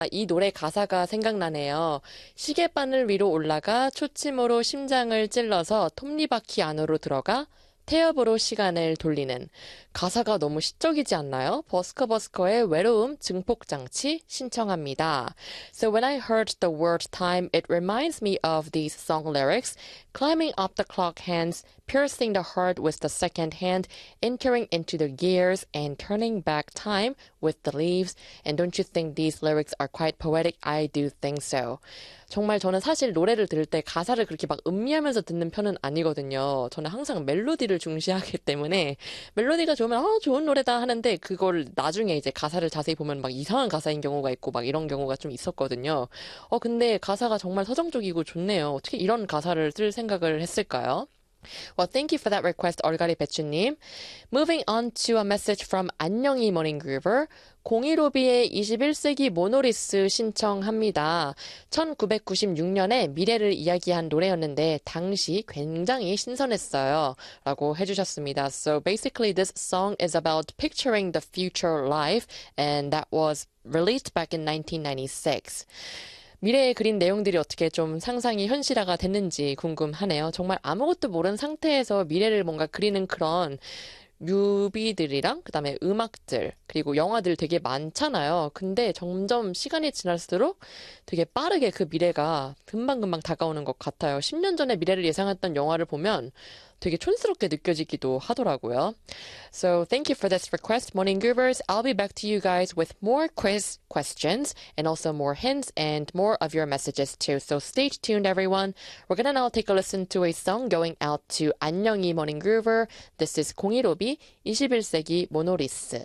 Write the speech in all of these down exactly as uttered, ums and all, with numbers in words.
이 노래 가사가 생각나네요. 시계바늘 위로 올라가 초침으로 심장을 찔러서 톱니바퀴 안으로 들어가 태엽으로 시간을 돌리는 가사가 너무 시적이지 않나요? 버스커버스커의 외로움 증폭장치 신청합니다. So when I heard the word time, it reminds me of these song lyrics. Climbing up the clock hands, piercing the heart with the second hand, entering into the gears and turning back time with the leaves. And don't you think these lyrics are quite poetic? I do think so. 정말 저는 사실 노래를 들을 때 가사를 그렇게 막 음미하면서 듣는 편은 아니거든요. 저는 항상 멜로디를 중시하기 때문에 멜로디가 좋으면 아 좋은 노래다 하는데 그걸 나중에 이제 가사를 자세히 보면 막 이상한 가사인 경우가 있고 막 이런 경우가 좀 있었거든요. 어 근데 가사가 정말 서정적이고 좋네요. 어떻게 이런 가사를 쓸 생각을 했을까요? Well, thank you for that request, 얼갈이 배추님. Moving on to a message from 안녕히 머닝그루버. 공일오비의 이십일 세기 모노리스 신청합니다. 천구백구십육 년에 미래를 이야기한 노래였는데 당시 굉장히 신선했어요. 라고 해주셨습니다. So basically this song is about picturing the future life and that was released back in nineteen ninety-six. 미래에 그린 내용들이 어떻게 좀 상상이 현실화가 됐는지 궁금하네요. 정말 아무것도 모르는 상태에서 미래를 뭔가 그리는 그런 뮤비들이랑 그다음에 음악들 그리고 영화들 되게 많잖아요. 근데 점점 시간이 지날수록 되게 빠르게 그 미래가 금방금방 다가오는 것 같아요. 십 년 전에 미래를 예상했던 영화를 보면 되게 촌스럽게 느껴지기도 하더라고요. So thank you for this request, Morning Groovers. I'll be back to you guys with more quiz questions and also more hints and more of your messages too. So stay tuned, everyone. We're gonna now take a listen to a song going out to 안녕히 Morning Groover. This is 공일오비 이십일 세기 모노리스.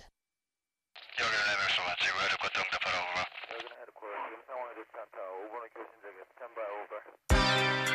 여기 레벨 소마 지구의 리포트 응답하라 오버. 여기는 헤드코어 지금 상황이 좋지 않다. 오 번의 교신적에 스탠바이